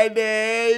Friday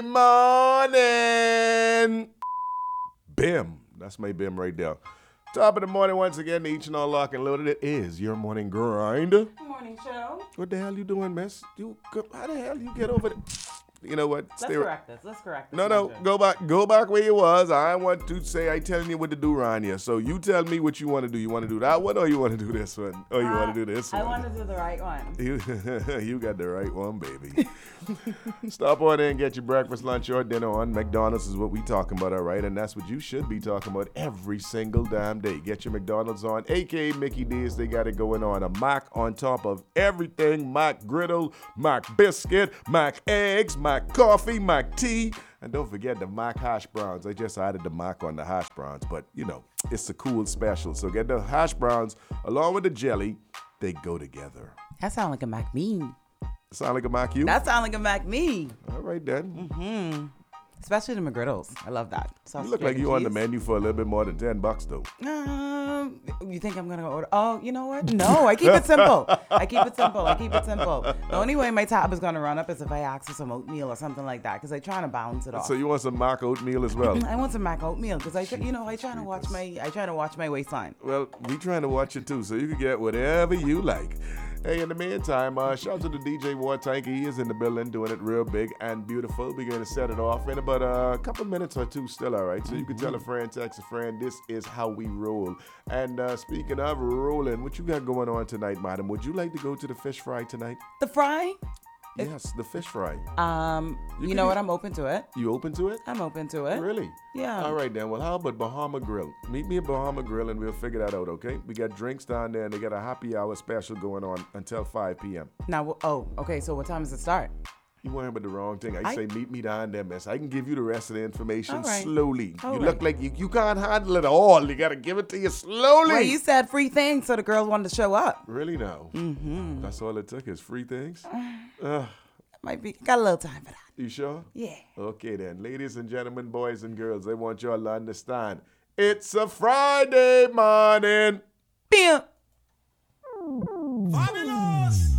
morning. Bim. That's my bim right there. Top of the morning once again, each and all lock and loaded. It is your morning grind. Morning show. What the hell you doing, miss? How the hell you get over there? You know what? Let's correct this. No, go back where you was. I want to say I telling you what to do around here. So you tell me what you want to do. You want to do that one or you want to do this one? Or you want to do this one? I want to do the right one. You got the right one, baby. Stop on in and get your breakfast, lunch, or dinner on. McDonald's is what we talking about, all right? And that's what you should be talking about every single damn day. Get your McDonald's on, a.k.a. Mickey D's. They got it going on. A Mac on top of everything. Mac griddle, Mac biscuit, Mac eggs, Mac coffee, Mac tea. And don't forget the Mac hash browns. I just added the Mac on the hash browns. But, you know, it's a cool special. So get the hash browns along with the jelly. They go together. That sound like a Mac me. Sound like a Mac you? That sound like a Mac me. All right, then. Mm-hmm. Especially the McGriddles. I love that. You look like you on the menu for a little bit more than $10, though. You think I'm going to order? Oh, you know what? No, I keep it simple. The only way my tab is going to run up is if I ask for some oatmeal or something like that because I'm trying to balance it off. So you want some Mac oatmeal as well? I want some Mac oatmeal because I try to watch my waistline. Well, we trying to watch it too, so you can get whatever you like. Hey, in the meantime, shout out to the DJ War Tank. He is in the building doing it real big and beautiful. We're going to set it off in about a couple minutes or two still, all right? So you can tell a friend, text a friend, this is how we roll. And speaking of rolling, what you got going on tonight, madam? Would you like to go to the fish fry tonight? The fry? Yes, the fish fry. You know what? I'm open to it. You open to it? I'm open to it. Really? Yeah. All right, then. Well, how about Bahama Grill? Meet me at Bahama Grill, and we'll figure that out, okay? We got drinks down there, and they got a happy hour special going on until 5 p.m. Now, okay, so what time does it start? You worrying about the wrong thing. I say meet me down there, miss. I can give you the rest of the information slowly. All you right. look like you can't handle it all. You got to give it to you slowly. Well, you said free things, so the girls wanted to show up. Really now? Mm-hmm. That's all it took is free things? Might be. Got a little time for that. You sure? Yeah. Okay, then. Ladies and gentlemen, boys and girls, I want y'all to understand. It's a Friday morning. Bam. Fabulous!